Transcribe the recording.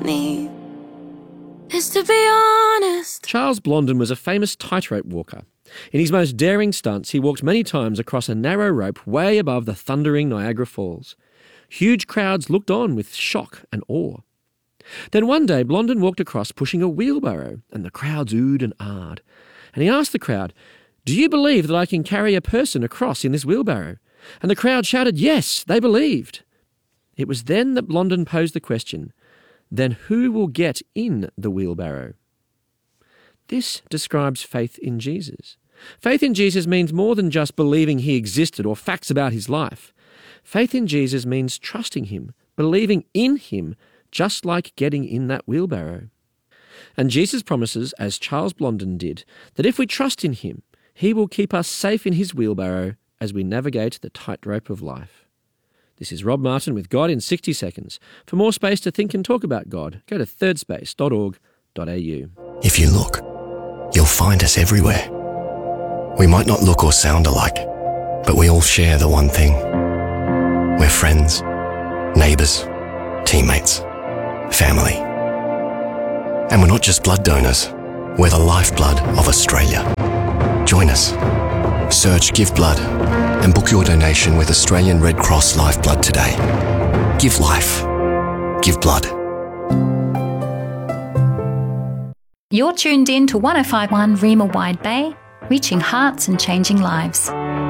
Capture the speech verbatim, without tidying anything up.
me is to be honest. Charles Blondin was a famous tightrope walker. In his most daring stunts, he walked many times across a narrow rope way above the thundering Niagara Falls. Huge crowds looked on with shock and awe. Then one day, Blondin walked across pushing a wheelbarrow, and the crowds oohed and ahed. And he asked the crowd, "Do you believe that I can carry a person across in this wheelbarrow?" And the crowd shouted, "Yes, they believed." It was then that Blondin posed the question, "Then who will get in the wheelbarrow?" This describes faith in Jesus. Faith in Jesus means more than just believing he existed or facts about his life. Faith in Jesus means trusting him, believing in him, just like getting in that wheelbarrow. And Jesus promises, as Charles Blondin did, that if we trust in him, he will keep us safe in his wheelbarrow as we navigate the tightrope of life. This is Rob Martin with God in sixty seconds. For more space to think and talk about God, go to third space dot org dot a u. If you look, you'll find us everywhere. We might not look or sound alike, but we all share the one thing. We're friends, neighbours, teammates, family. And we're not just blood donors, we're the lifeblood of Australia. Join us. Search Give Blood and book your donation with Australian Red Cross Lifeblood today. Give life. Give blood. You're tuned in to one oh five point one Rima Wide Bay, reaching hearts and changing lives.